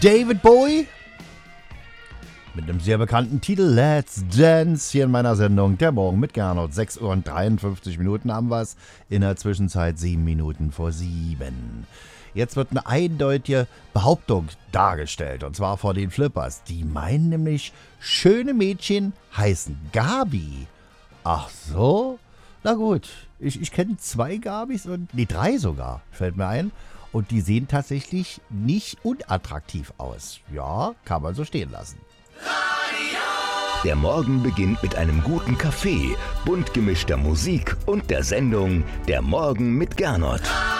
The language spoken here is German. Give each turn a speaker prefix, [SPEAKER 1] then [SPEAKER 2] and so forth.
[SPEAKER 1] David Bowie mit einem sehr bekannten Titel Let's Dance hier in meiner Sendung Der Morgen mit Gernot. 6 Uhr und 53 Minuten haben wir es. In der Zwischenzeit 7 Minuten vor 7. Jetzt wird eine eindeutige Behauptung dargestellt, und zwar vor den Flippers. Die meinen nämlich, schöne Mädchen heißen Gabi. Ach so? Na gut, ich kenne 2 Gabis und, 3 sogar, fällt mir ein. Und die sehen tatsächlich nicht unattraktiv aus. Ja, kann man so stehen lassen.
[SPEAKER 2] Der Morgen beginnt mit einem guten Kaffee, bunt gemischter Musik und der Sendung Der Morgen mit Gernot.